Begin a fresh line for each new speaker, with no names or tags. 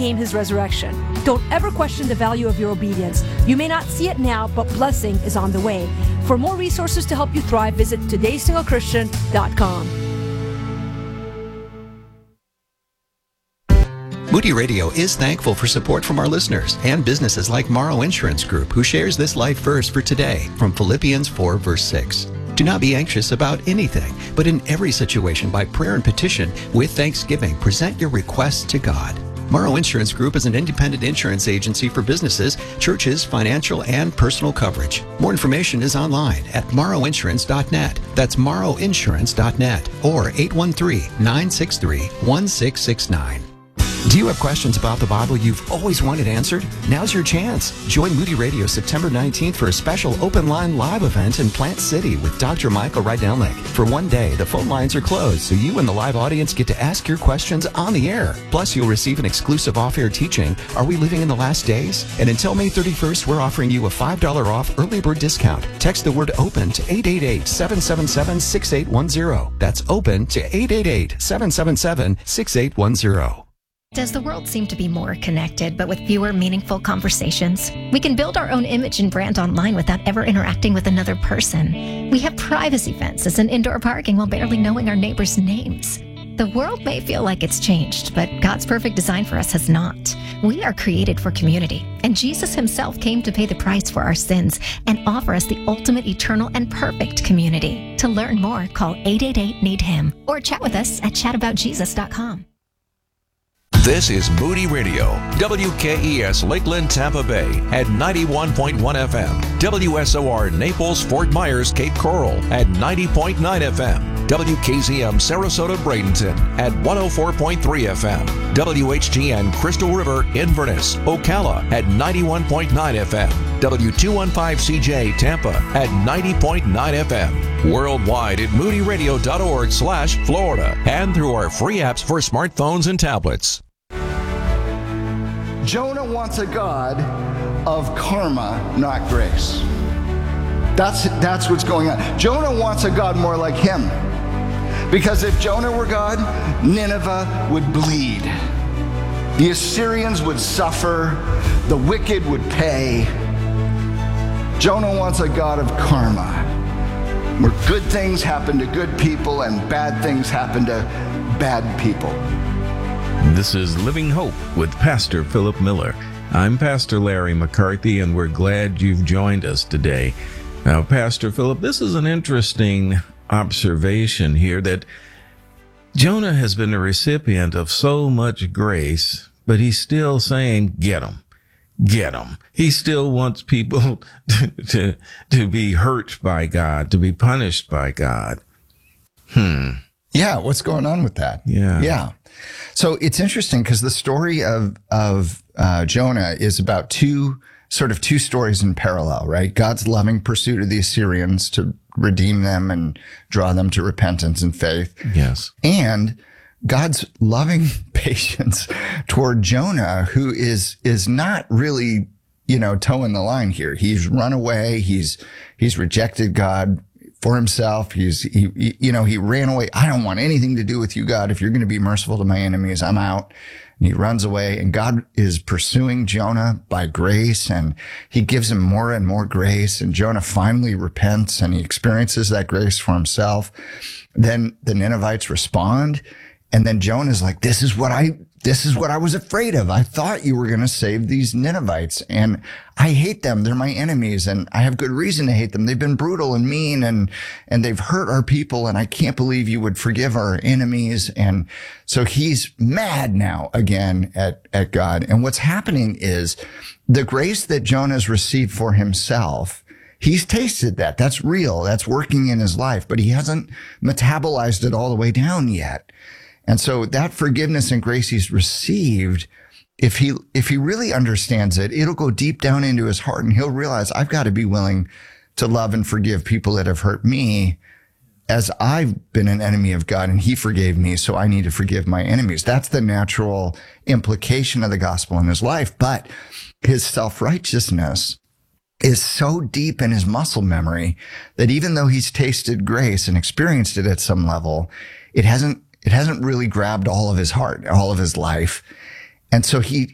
became his resurrection. Don't ever question the value of your obedience. You may not see it now, but blessing is on the way. For more resources to help you thrive, visit todaysinglechristtian.com.
Moody Radio is thankful for support from our listeners and businesses like Morrow Insurance Group, who shares this life verse for today from Philippians 4, verse 6. Do not be anxious about anything, but in every situation, by prayer and petition, with thanksgiving, present your requests to God. Morrow Insurance Group is an independent insurance agency for businesses, churches, financial, and personal coverage. More information is online at morrowinsurance.net. That's morrowinsurance.net or 813-963-1669. Do you have questions about the Bible you've always wanted answered? Now's your chance. Join Moody Radio September 19th for a special open line live event in Plant City with Dr. Michael Rydelnik. For one day, the phone lines are closed, so you and the live audience get to ask your questions on the air. Plus, you'll receive an exclusive off-air teaching, Are We Living in the Last Days? And until May 31st, we're offering you a $5 off early bird discount. Text the word OPEN to 888-777-6810. That's OPEN to 888-777-6810.
Does the world seem to be more connected, but with fewer meaningful conversations? We can build our own image and brand online without ever interacting with another person. We have privacy fences and indoor parking while barely knowing our neighbors' names. The world may feel like it's changed, but God's perfect design for us has not. We are created for community, and Jesus himself came to pay the price for our sins and offer us the ultimate, eternal, and perfect community. To learn more, call 888-NEED-HIM or chat with us at chataboutjesus.com.
This is Moody Radio, WKES Lakeland, Tampa Bay at 91.1 FM, WSOR Naples, Fort Myers, Cape Coral at 90.9 FM, WKZM Sarasota, Bradenton at 104.3 FM, WHGN Crystal River, Inverness, Ocala at 91.9 FM, W215CJ Tampa at 90.9 FM, worldwide at moodyradio.org/Florida, and through our free apps for smartphones and tablets.
Jonah wants a God of karma, not grace. That's what's going on. Jonah wants a God more like him. Because if Jonah were God, Nineveh would bleed. The Assyrians would suffer. The wicked would pay. Jonah wants a God of karma, where good things happen to good people and bad things happen to bad people.
This is Living Hope with Pastor Philip Miller. I'm Pastor Larry McCarthy, and we're glad you've joined us today. Now, Pastor Philip, this is an interesting observation here that Jonah has been a recipient of so much grace, but he's still saying, get him. Get him. He still wants people to be hurt by God, to be punished by God.
Yeah, what's going on with that?
Yeah.
So it's interesting because the story of Jonah is about two stories in parallel, right? God's loving pursuit of the Assyrians to redeem them and draw them to repentance and faith.
Yes.
And God's loving patience toward Jonah, who is not really, towing the line here. He's run away. He's rejected God for himself. He ran away. I don't want anything to do with you, God. If you're going to be merciful to my enemies, I'm out. And he runs away, and God is pursuing Jonah by grace, and he gives him more and more grace. And Jonah finally repents, and he experiences that grace for himself. Then the Ninevites respond. And then Jonah's like, this is what I was afraid of. I thought you were going to save these Ninevites, and I hate them. They're my enemies, and I have good reason to hate them. They've been brutal and mean, and they've hurt our people, and I can't believe you would forgive our enemies. And so he's mad now again at God. And what's happening is the grace that Jonah's received for himself, he's tasted that. That's real. That's working in his life, but he hasn't metabolized it all the way down yet. And so that forgiveness and grace he's received, if he really understands it, it'll go deep down into his heart, and he'll realize, I've got to be willing to love and forgive people that have hurt me, as I've been an enemy of God and he forgave me, so I need to forgive my enemies. That's the natural implication of the gospel in his life. But his self-righteousness is so deep in his muscle memory that even though he's tasted grace and experienced it at some level, it hasn't really grabbed all of his heart, all of his life. And so he